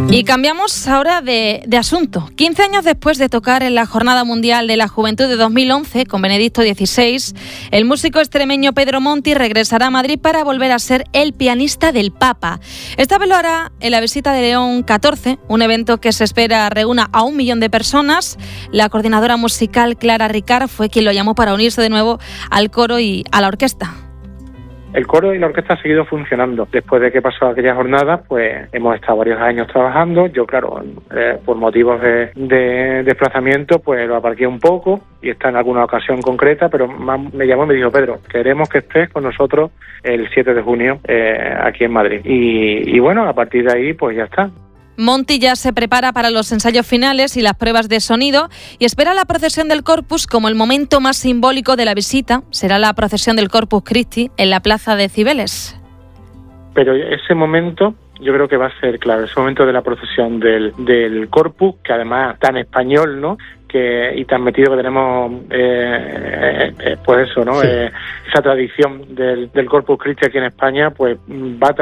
Y cambiamos ahora de asunto. 15 años después de tocar en la Jornada Mundial de la Juventud de 2011 con Benedicto XVI, el músico extremeño Pedro Monti regresará a Madrid para volver a ser el pianista del Papa. Esta vez lo hará en la visita de León XIV, un evento que se espera reúna a 1 millón de personas. La coordinadora musical Clara Ricard fue quien lo llamó para unirse de nuevo al coro y a la orquesta. El coro y la orquesta ha seguido funcionando. Después de que pasó aquella jornada, pues hemos estado varios años trabajando. Yo, claro, por motivos de desplazamiento, pues lo aparqué un poco y está en alguna ocasión concreta, pero me llamó y me dijo: Pedro, queremos que estés con nosotros el 7 de junio aquí en Madrid. Y bueno, a partir de ahí, pues ya está. Monti ya se prepara para los ensayos finales y las pruebas de sonido y espera la procesión del Corpus como el momento más simbólico de la visita. Será la procesión del Corpus Christi en la plaza de Cibeles. Pero ese momento yo creo que va a ser clave, ese momento de la procesión del Corpus, que además tan español, ¿no? Y tan metido que tenemos, pues eso, ¿no? Sí. Esa tradición del Corpus Christi aquí en España, pues va a